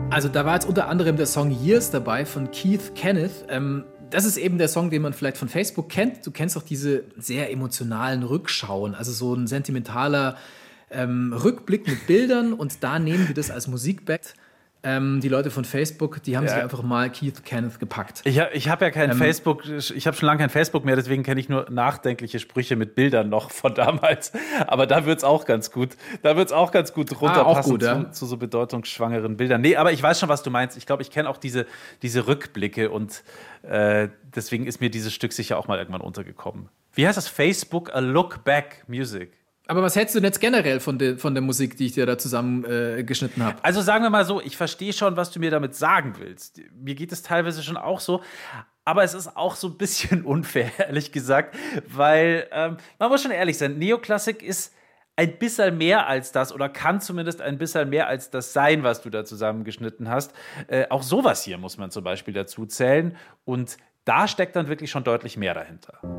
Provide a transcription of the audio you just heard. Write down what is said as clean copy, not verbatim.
Also da war jetzt unter anderem der Song Years dabei von Keith Kenneth. Das ist eben der Song, den man vielleicht von Facebook kennt. Du kennst auch diese sehr emotionalen Rückschauen, also so ein sentimentaler Rückblick mit Bildern und da nehmen wir das als Musikbett. Die Leute von Facebook, die haben sich einfach mal Keith Kenneth gepackt. Ich habe ja kein Facebook, ich habe schon lange kein Facebook mehr, deswegen kenne ich nur nachdenkliche Sprüche mit Bildern noch von damals. Aber da wird's auch ganz gut. Da wird's auch ganz gut runterpassen zu so bedeutungsschwangeren Bildern. Nee, aber ich weiß schon, was du meinst. Ich glaube, ich kenne auch diese Rückblicke und deswegen ist mir dieses Stück sicher auch mal irgendwann untergekommen. Wie heißt das? Facebook, a Look Back Music. Aber was hältst du denn jetzt generell von der Musik, die ich dir da zusammengeschnitten habe? Also sagen wir mal so, ich verstehe schon, was du mir damit sagen willst. Mir geht es teilweise schon auch so. Aber es ist auch so ein bisschen unfair, ehrlich gesagt. Weil, man muss schon ehrlich sein, Neoklassik ist ein bisschen mehr als das oder kann zumindest ein bisschen mehr als das sein, was du da zusammengeschnitten hast. Auch sowas hier muss man zum Beispiel dazu zählen. Und da steckt dann wirklich schon deutlich mehr dahinter.